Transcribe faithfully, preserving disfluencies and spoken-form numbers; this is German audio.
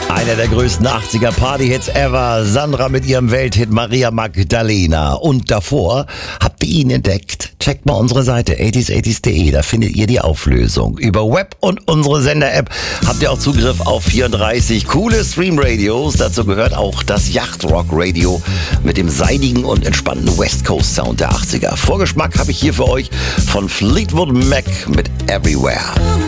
Einer der größten achtziger Party-Hits ever. Sandra mit ihrem Welthit Maria Magdalena. Und davor habt ihr ihn entdeckt. Checkt mal unsere Seite achtziger achtziger punkt de, da findet ihr die Auflösung. Über Web und unsere Sender-App habt ihr auch Zugriff auf vierunddreißig coole Stream-Radios. Dazu gehört auch das Yacht-Rock-Radio mit dem seidigen und entspannten West Coast-Sound der achtziger. Vorgeschmack habe ich hier für euch von Fleetwood Mac mit Everywhere.